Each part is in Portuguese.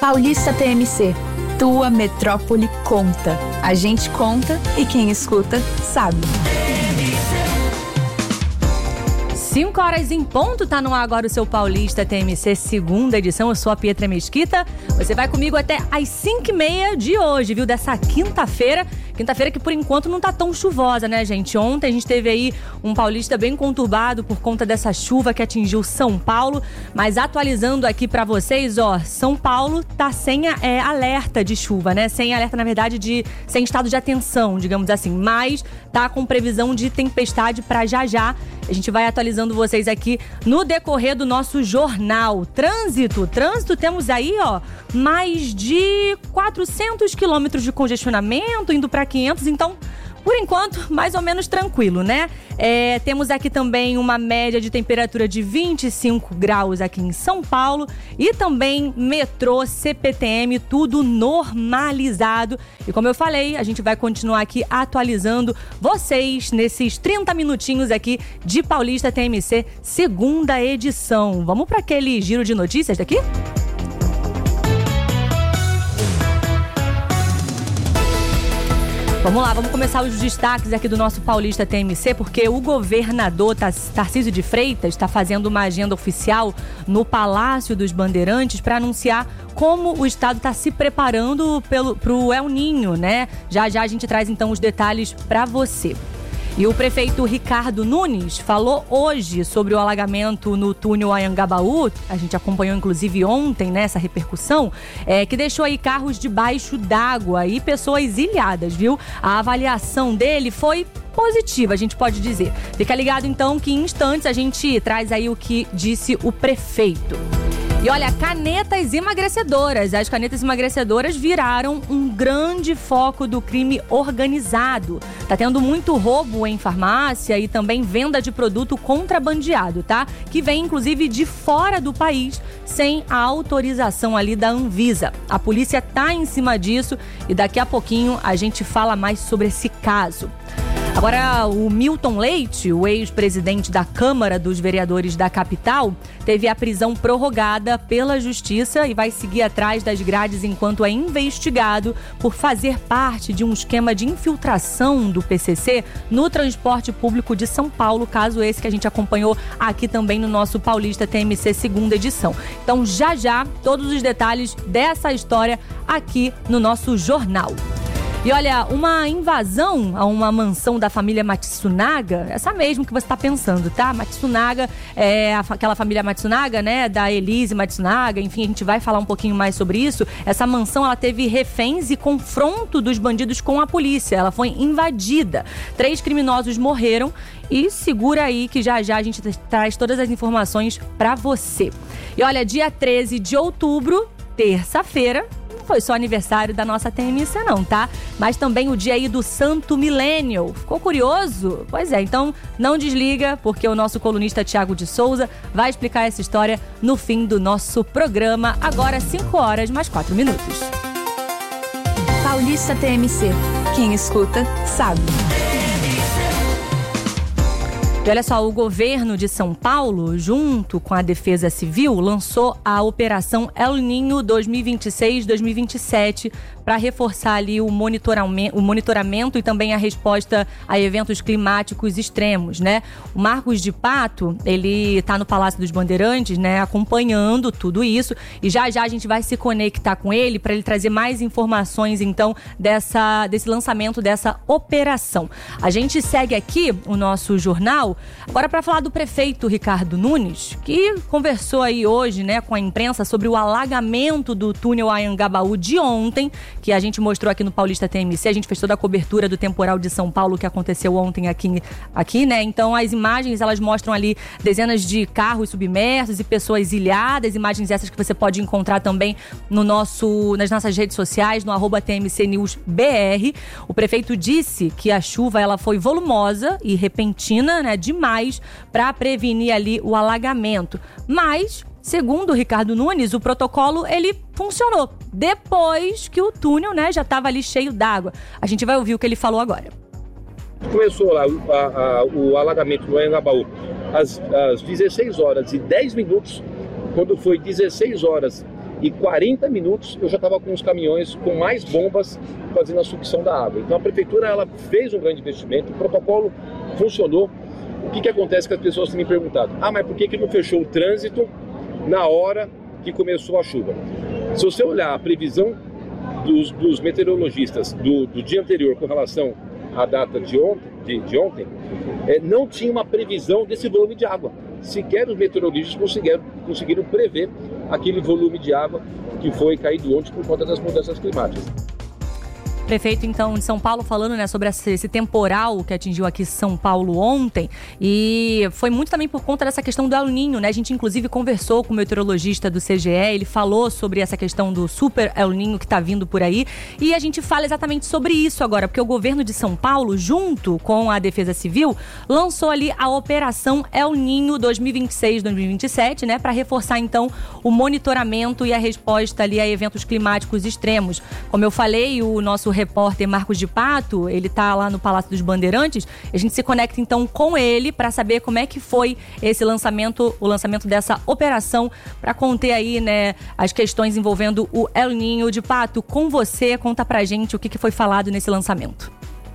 Paulista TMC. Tua metrópole conta. A gente conta e quem escuta sabe. 5 horas em ponto, tá no ar agora o seu Paulista TMC, segunda edição. Eu sou a Pietra Mesquita. Você vai comigo até às 5h30 de hoje, viu? Dessa quinta-feira. Quinta-feira que por enquanto não tá tão chuvosa, né, gente? Ontem a gente teve aí um paulista bem conturbado por conta dessa chuva que atingiu São Paulo. Mas atualizando aqui pra vocês, ó, São Paulo tá sem alerta de chuva, né? Sem alerta, na verdade, sem estado de atenção, digamos assim. Mas tá com previsão de tempestade pra já. A gente vai atualizando vocês aqui no decorrer do nosso jornal. Trânsito temos aí, ó, mais de 400 quilômetros de congestionamento, indo para 500, então, por enquanto, mais ou menos tranquilo, né? Temos aqui também uma média de temperatura de 25 graus aqui em São Paulo e também metrô, CPTM, tudo normalizado. E como eu falei, a gente vai continuar aqui atualizando vocês nesses 30 minutinhos aqui de Paulista TMC, segunda edição. Vamos para aquele giro de notícias daqui? Vamos lá, vamos começar os destaques aqui do nosso Paulista TMC, porque o governador Tarcísio de Freitas está fazendo uma agenda oficial no Palácio dos Bandeirantes para anunciar como o estado está se preparando para o El Niño, né? Já a gente traz então os detalhes para você. E o prefeito Ricardo Nunes falou hoje sobre o alagamento no túnel Anhangabaú. A gente acompanhou inclusive ontem, né, essa repercussão, que deixou aí carros debaixo d'água e pessoas ilhadas, viu? A avaliação dele foi positiva, a gente pode dizer. Fica ligado então que em instantes a gente traz aí o que disse o prefeito. E olha, canetas emagrecedoras. As canetas emagrecedoras viraram um grande foco do crime organizado. Tá tendo muito roubo em farmácia e também venda de produto contrabandeado, tá? Que vem, inclusive, de fora do país, sem a autorização ali da Anvisa. A polícia tá em cima disso e daqui a pouquinho a gente fala mais sobre esse caso. Agora, o Milton Leite, o ex-presidente da Câmara dos Vereadores da capital, teve a prisão prorrogada pela Justiça e vai seguir atrás das grades enquanto é investigado por fazer parte de um esquema de infiltração do PCC no transporte público de São Paulo, caso esse que a gente acompanhou aqui também no nosso Paulista TMC segunda edição. Então, já, todos os detalhes dessa história aqui no nosso jornal. E olha, uma invasão a uma mansão da família Matsunaga, essa mesmo que você está pensando, tá? Matsunaga é aquela família Matsunaga, né? Da Elise Matsunaga, enfim, a gente vai falar um pouquinho mais sobre isso. Essa mansão, ela teve reféns e confronto dos bandidos com a polícia. Ela foi invadida. 3 criminosos morreram e segura aí que já a gente traz todas as informações para você. E olha, dia 13 de outubro, terça-feira, foi só aniversário da nossa TMC não, tá? Mas também o dia aí do Santo Millennial. Ficou curioso? Pois é, então não desliga, porque o nosso colunista Thiago de Souza vai explicar essa história no fim do nosso programa. Agora 5 horas mais 4 minutos. Paulista TMC. Quem escuta, sabe. E olha só, o governo de São Paulo, junto com a Defesa Civil, lançou a Operação El Niño 2026-2027 para reforçar ali o monitoramento e também a resposta a eventos climáticos extremos, né? O Marcos de Pato, ele tá no Palácio dos Bandeirantes, né, acompanhando tudo isso, e já a gente vai se conectar com ele para ele trazer mais informações, então, desse lançamento dessa operação. A gente segue aqui o nosso jornal, agora para falar do prefeito Ricardo Nunes, que conversou aí hoje, né, com a imprensa sobre o alagamento do túnel Anhangabaú de ontem, que a gente mostrou aqui no Paulista TMC. A gente fez toda a cobertura do temporal de São Paulo que aconteceu ontem aqui, né? Então as imagens, elas mostram ali dezenas de carros submersos e pessoas ilhadas, imagens essas que você pode encontrar também nas nossas redes sociais, no @TMCNewsBR. O prefeito disse que a chuva, ela foi volumosa e repentina, né, demais para prevenir ali o alagamento. Mas, segundo o Ricardo Nunes, o protocolo, ele funcionou depois que o túnel, né, já estava ali cheio d'água. A gente vai ouvir o que ele falou agora. Começou lá o alagamento do Anhangabaú às 16 horas e 10 minutos. Quando foi 16 horas e 40 minutos eu já estava com os caminhões com mais bombas fazendo a sucção da água. Então a prefeitura ela fez um grande investimento, o protocolo funcionou. O que acontece que as pessoas têm me perguntado? Mas por que não fechou o trânsito na hora que começou a chuva? Se você olhar a previsão dos meteorologistas do dia anterior com relação à data de ontem, não tinha uma previsão desse volume de água. Sequer os meteorologistas conseguiram prever aquele volume de água que foi caído ontem por conta das mudanças climáticas. Prefeito, então, de São Paulo, falando, né, sobre esse temporal que atingiu aqui São Paulo ontem, e foi muito também por conta dessa questão do El Niño, né? A gente, inclusive, conversou com o meteorologista do CGE, ele falou sobre essa questão do super El Niño que está vindo por aí, e a gente fala exatamente sobre isso agora, porque o governo de São Paulo, junto com a Defesa Civil, lançou ali a Operação El Niño 2026-2027, né, para reforçar, então, o monitoramento e a resposta ali a eventos climáticos extremos. Como eu falei, o nosso repórter Marcos de Pato, ele tá lá no Palácio dos Bandeirantes, a gente se conecta então com ele para saber como é que foi esse lançamento, o lançamento dessa operação para conter aí, né, as questões envolvendo o El Niño. De Pato, com você, conta pra gente o que foi falado nesse lançamento.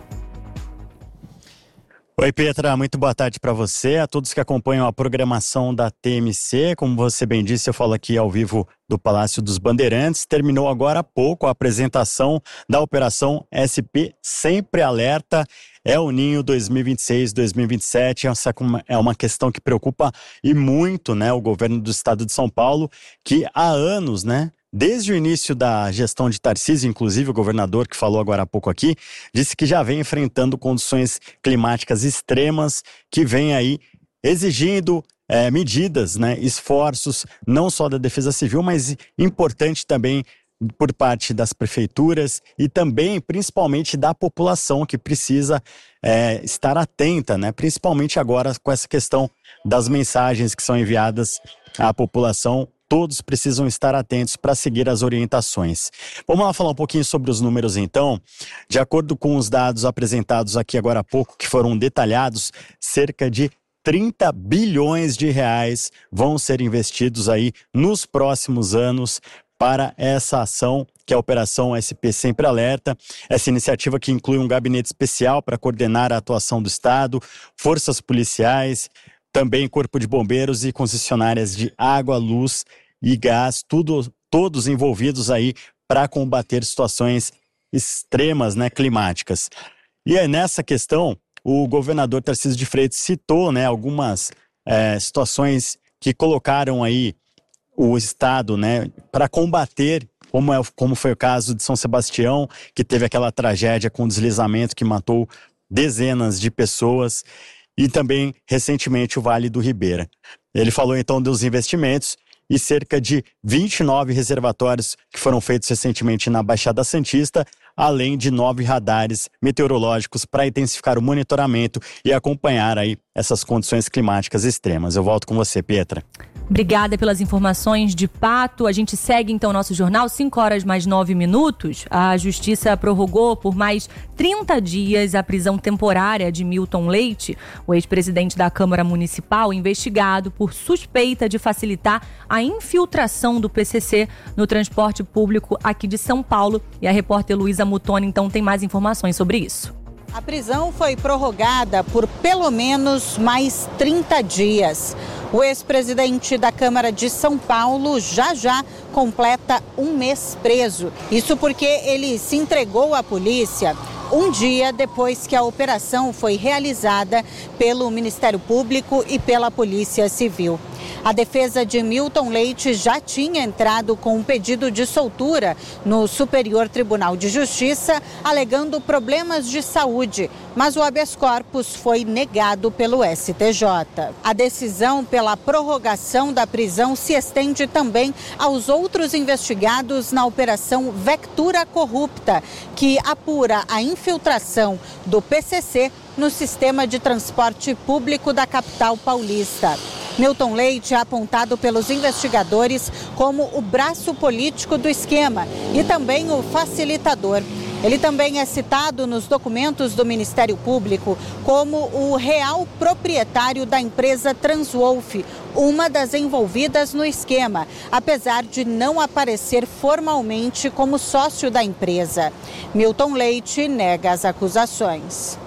Oi, Petra, muito boa tarde para você, a todos que acompanham a programação da TMC. Como você bem disse, eu falo aqui ao vivo do Palácio dos Bandeirantes. Terminou agora há pouco a apresentação da Operação SP Sempre Alerta El Niño 2026-2027. Essa é uma questão que preocupa e muito, né, o governo do estado de São Paulo, que há anos, né, desde o início da gestão de Tarcísio, inclusive o governador que falou agora há pouco aqui, disse que já vem enfrentando condições climáticas extremas, que vem aí exigindo medidas, né, esforços, não só da Defesa Civil, mas importante também por parte das prefeituras e também, principalmente, da população que precisa estar atenta, né, principalmente agora com essa questão das mensagens que são enviadas à população. Todos precisam estar atentos para seguir as orientações. Vamos lá falar um pouquinho sobre os números, então. De acordo com os dados apresentados aqui agora há pouco, que foram detalhados, cerca de 30 bilhões de reais vão ser investidos aí nos próximos anos para essa ação, que é a Operação SP Sempre Alerta. Essa iniciativa que inclui um gabinete especial para coordenar a atuação do Estado, forças policiais, também Corpo de Bombeiros e concessionárias de água, luz e gás, todos envolvidos aí para combater situações extremas, né, climáticas. E aí, nessa questão, o governador Tarcísio de Freitas citou, né, algumas situações que colocaram aí o Estado, né, para combater, como foi o caso de São Sebastião, que teve aquela tragédia com deslizamento que matou dezenas de pessoas, e também, recentemente, o Vale do Ribeira. Ele falou, então, dos investimentos e cerca de 29 reservatórios que foram feitos recentemente na Baixada Santista, além de 9 radares meteorológicos para intensificar o monitoramento e acompanhar aí essas condições climáticas extremas. Eu volto com você, Petra. Obrigada pelas informações, de Pato. A gente segue então o nosso jornal, 5h mais 9. A Justiça prorrogou por mais 30 dias a prisão temporária de Milton Leite, o ex-presidente da Câmara Municipal, investigado por suspeita de facilitar a infiltração do PCC no transporte público aqui de São Paulo. E a repórter Luísa Mutoni então tem mais informações sobre isso. A prisão foi prorrogada por pelo menos mais 30 dias. O ex-presidente da Câmara de São Paulo já completa um mês preso. Isso porque ele se entregou à polícia um dia depois que a operação foi realizada pelo Ministério Público e pela Polícia Civil. A defesa de Milton Leite já tinha entrado com um pedido de soltura no Superior Tribunal de Justiça, alegando problemas de saúde, mas o habeas corpus foi negado pelo STJ. A decisão pela prorrogação da prisão se estende também aos outros investigados na Operação Vectura Corrupta, que apura a infiltração do PCC no sistema de transporte público da capital paulista. Milton Leite é apontado pelos investigadores como o braço político do esquema e também o facilitador. Ele também é citado nos documentos do Ministério Público como o real proprietário da empresa Transwolf, uma das envolvidas no esquema, apesar de não aparecer formalmente como sócio da empresa. Milton Leite nega as acusações.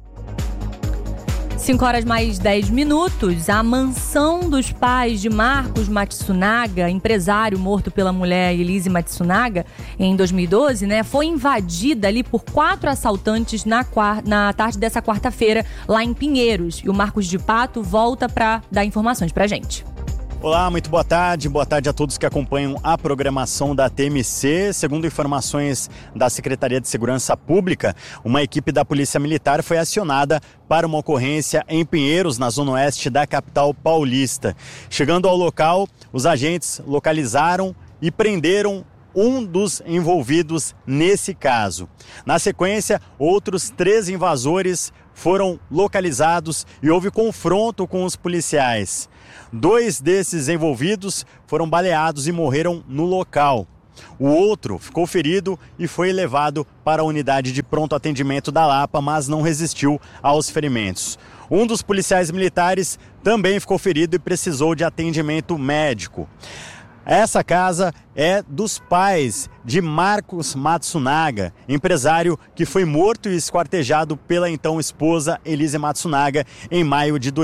5h mais 10. A mansão dos pais de Marcos Matsunaga, empresário morto pela mulher Elise Matsunaga em 2012, foi invadida ali por 4 assaltantes na tarde dessa quarta-feira, lá em Pinheiros. E o Marcos de Pato volta para dar informações pra gente. Olá, muito boa tarde. Boa tarde a todos que acompanham a programação da TMC. Segundo informações da Secretaria de Segurança Pública, uma equipe da Polícia Militar foi acionada para uma ocorrência em Pinheiros, na zona oeste da capital paulista. Chegando ao local, os agentes localizaram e prenderam um dos envolvidos nesse caso. Na sequência, outros 3 invasores foram localizados e houve confronto com os policiais. 2 desses envolvidos foram baleados e morreram no local. O outro ficou ferido e foi levado para a unidade de pronto atendimento da Lapa, mas não resistiu aos ferimentos. Um dos policiais militares também ficou ferido e precisou de atendimento médico. Essa casa é dos pais de Marcos Matsunaga, empresário que foi morto e esquartejado pela então esposa Elise Matsunaga em maio de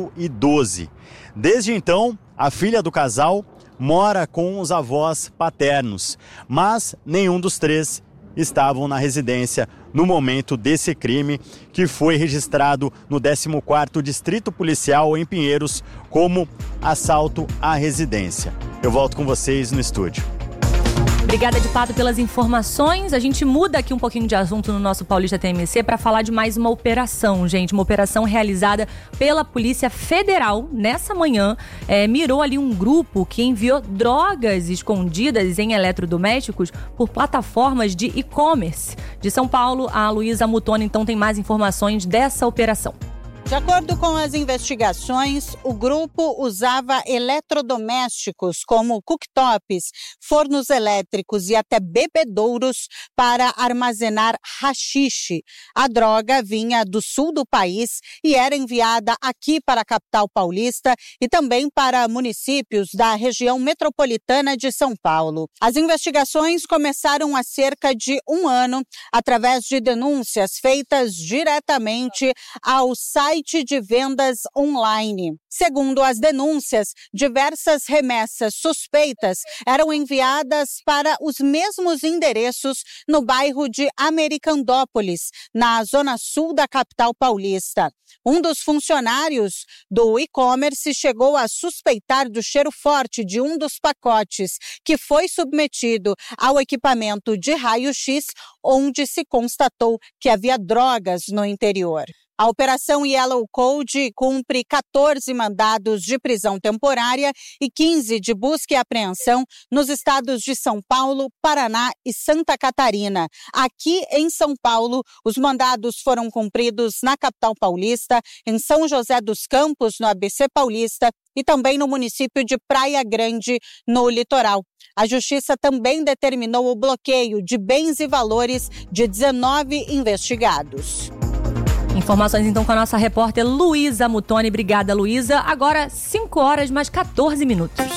2012. Desde então, a filha do casal mora com os avós paternos, mas nenhum dos 3 estavam na residência no momento desse crime, que foi registrado no 14º Distrito Policial em Pinheiros como assalto à residência. Eu volto com vocês no estúdio. Obrigada, de Pato, pelas informações. A gente muda aqui um pouquinho de assunto no nosso Paulista TMC para falar de mais uma operação, gente. Uma operação realizada pela Polícia Federal nessa manhã. Mirou ali um grupo que enviou drogas escondidas em eletrodomésticos por plataformas de e-commerce. De São Paulo, a Luísa Mutoni, então, tem mais informações dessa operação. De acordo com as investigações, o grupo usava eletrodomésticos como cooktops, fornos elétricos e até bebedouros para armazenar haxixe. A droga vinha do sul do país e era enviada aqui para a capital paulista e também para municípios da região metropolitana de São Paulo. As investigações começaram há cerca de 1 ano, através de denúncias feitas diretamente ao site de vendas online. Segundo as denúncias, diversas remessas suspeitas eram enviadas para os mesmos endereços no bairro de Americandópolis, na zona sul da capital paulista. Um dos funcionários do e-commerce chegou a suspeitar do cheiro forte de um dos pacotes, que foi submetido ao equipamento de raio-x, onde se constatou que havia drogas no interior. A Operação Yellow Code cumpre 14 mandados de prisão temporária e 15 de busca e apreensão nos estados de São Paulo, Paraná e Santa Catarina. Aqui em São Paulo, os mandados foram cumpridos na capital paulista, em São José dos Campos, no ABC Paulista, e também no município de Praia Grande, no litoral. A Justiça também determinou o bloqueio de bens e valores de 19 investigados. Informações então com a nossa repórter Luísa Mutoni. Obrigada, Luísa. Agora 5h mais 14 minutos.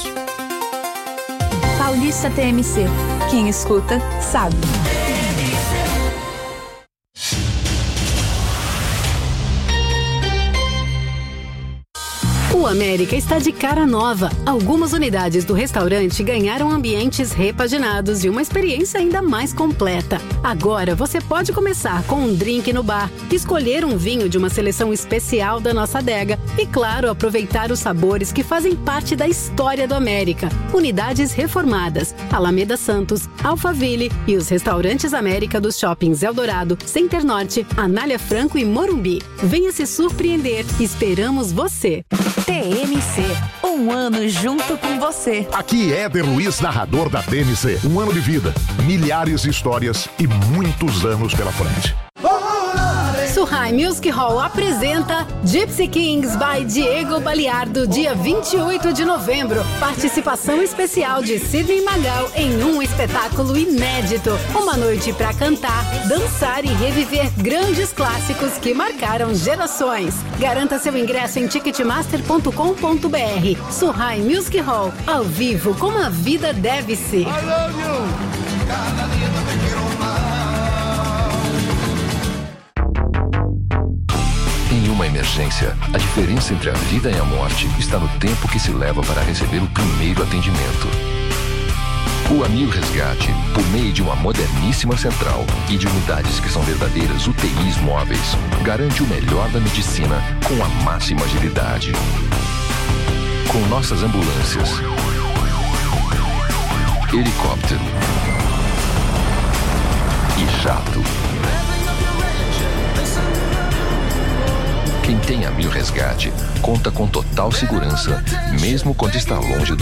Paulista TMC. Quem escuta, sabe. O América está de cara nova. Algumas unidades do restaurante ganharam ambientes repaginados e uma experiência ainda mais completa. Agora você pode começar com um drink no bar, escolher um vinho de uma seleção especial da nossa adega e, claro, aproveitar os sabores que fazem parte da história do América. Unidades reformadas, Alameda Santos, Alphaville e os restaurantes América dos shoppings Eldorado, Center Norte, Anália Franco e Morumbi. Venha se surpreender. Esperamos você. TMC, um ano junto com você. Aqui Éder Luiz, narrador da TMC. Um ano de vida, milhares de histórias e muitos anos pela frente. Surrai Music Hall apresenta Gypsy Kings by Diego Baliardo, dia 28 de novembro. Participação especial de Sidney Magal em um espetáculo inédito. Uma noite para cantar, dançar e reviver grandes clássicos que marcaram gerações. Garanta seu ingresso em ticketmaster.com.br. Surrai Music Hall, ao vivo como a vida deve ser. Em uma emergência, a diferença entre a vida e a morte está no tempo que se leva para receber o primeiro atendimento. O Amil Resgate, por meio de uma moderníssima central e de unidades que são verdadeiras UTIs móveis, garante o melhor da medicina com a máxima agilidade. Com nossas ambulâncias, helicóptero e jato. Quem tem Amil Resgate conta com total segurança, mesmo quando está longe do